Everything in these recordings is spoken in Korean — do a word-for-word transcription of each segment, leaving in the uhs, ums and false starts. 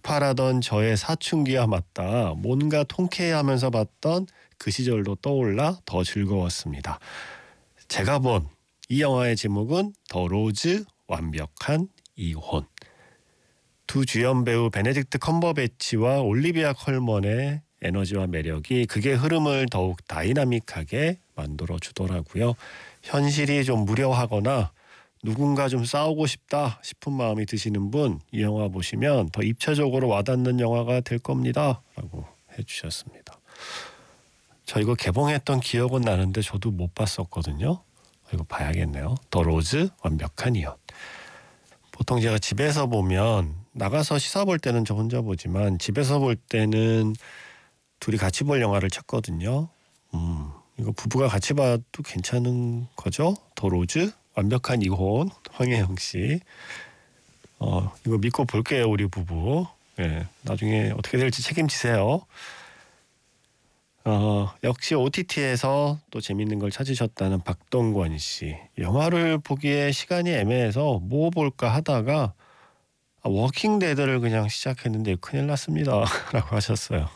폭발하던 저의 사춘기와 맞닿아 뭔가 통쾌해하면서 봤던 그 시절도 떠올라 더 즐거웠습니다. 제가 본 이 영화의 제목은 더 로즈 완벽한 이혼. 두 주연 배우 베네딕트 컴버배치와 올리비아 컬먼의 에너지와 매력이 극의 흐름을 더욱 다이나믹하게 만들어 주더라고요. 현실이 좀 무료하거나 누군가 좀 싸우고 싶다 싶은 마음이 드시는 분, 이 영화 보시면 더 입체적으로 와닿는 영화가 될 겁니다 라고 해주셨습니다. 저 이거 개봉했던 기억은 나는데 저도 못 봤었거든요. 이거 봐야겠네요. 더 로즈 완벽한 이혼. 보통 제가 집에서 보면, 나가서 시사 볼 때는 저 혼자 보지만 집에서 볼 때는 둘이 같이 볼 영화를 찾거든요. 음, 이거 부부가 같이 봐도 괜찮은 거죠? 더 로즈 완벽한 이혼, 황혜영 씨. 어, 이거 믿고 볼게요, 우리 부부. 예, 나중에 어떻게 될지 책임지세요. 어, 역시 오티티에서 또 재밌는 걸 찾으셨다는 박동권 씨. 영화를 보기에 시간이 애매해서 뭐 볼까 하다가 아, 워킹 데드를 그냥 시작했는데 큰일 났습니다 라고 하셨어요.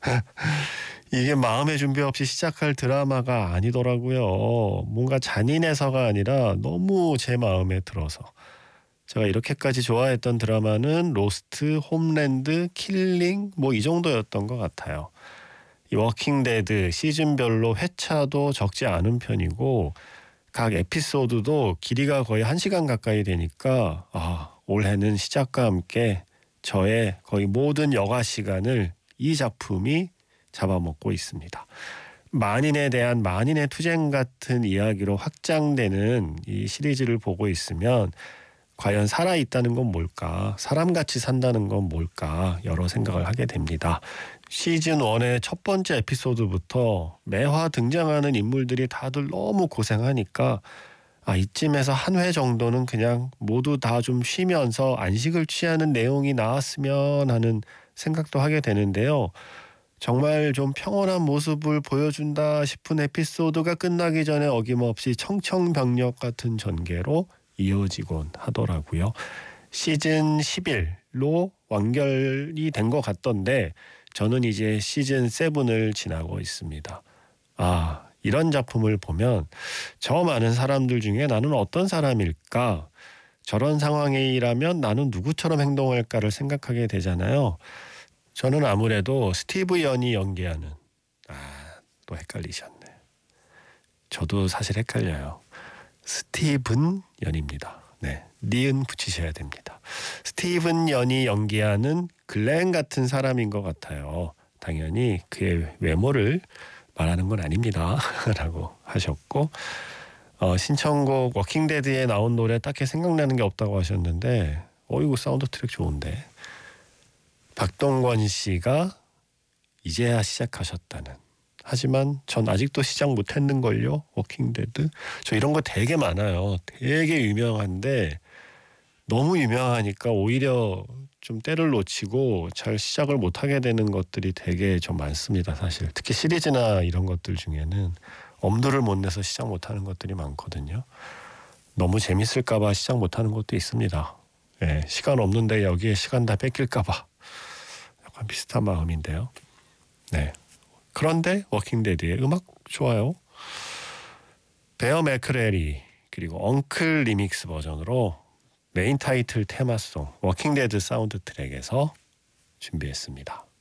이게 마음의 준비 없이 시작할 드라마가 아니더라고요. 뭔가 잔인해서가 아니라 너무 제 마음에 들어서. 제가 이렇게까지 좋아했던 드라마는 로스트, 홈랜드, 킬링 뭐 이 정도였던 것 같아요. 이 워킹 데드 시즌별로 회차도 적지 않은 편이고 각 에피소드도 길이가 거의 한 시간 가까이 되니까 아, 올해는 시작과 함께 저의 거의 모든 여가 시간을 이 작품이 잡아먹고 있습니다. 만인에 대한 만인의 투쟁 같은 이야기로 확장되는 이 시리즈를 보고 있으면 과연 살아있다는 건 뭘까? 사람같이 산다는 건 뭘까? 여러 생각을 하게 됩니다. 시즌 일의 첫 번째 에피소드부터 매화 등장하는 인물들이 다들 너무 고생하니까 아, 이쯤에서 한 회 정도는 그냥 모두 다 좀 쉬면서 안식을 취하는 내용이 나왔으면 하는 생각도 하게 되는데요. 정말 좀 평온한 모습을 보여준다 싶은 에피소드가 끝나기 전에 어김없이 청청병력 같은 전개로 이어지곤 하더라고요. 시즌 십일로 완결이 된 것 같던데 저는 이제 시즌 칠을 지나고 있습니다. 아, 이런 작품을 보면 저 많은 사람들 중에 나는 어떤 사람일까? 저런 상황이라면 나는 누구처럼 행동할까를 생각하게 되잖아요. 저는 아무래도 스티브 연이 연기하는, 아, 또 헷갈리셨네. 저도 사실 헷갈려요. 스티븐 연입니다. 네, 니은 붙이셔야 됩니다. 스티븐 연이 연기하는 글렌 같은 사람인 것 같아요. 당연히 그의 외모를 말하는 건 아닙니다 라고 하셨고 어, 신청곡 워킹데드에 나온 노래 딱히 생각나는 게 없다고 하셨는데 어이구 사운드 트랙 좋은데 박동권 씨가 이제야 시작하셨다는. 하지만 전 아직도 시작 못했는걸요. 워킹데드. 저 이런 거 되게 많아요. 되게 유명한데 너무 유명하니까 오히려 좀 때를 놓치고 잘 시작을 못하게 되는 것들이 되게 좀 많습니다. 사실 특히 시리즈나 이런 것들 중에는 엄두를 못 내서 시작 못하는 것들이 많거든요. 너무 재밌을까 봐 시작 못하는 것도 있습니다. 네, 시간 없는데 여기에 시간 다 뺏길까 봐. 약간 비슷한 마음인데요. 네. 그런데 워킹데드의 음악 좋아요. 베어 맥크레리 그리고 엉클 리믹스 버전으로 메인 타이틀 테마송 워킹데드 사운드 트랙에서 준비했습니다.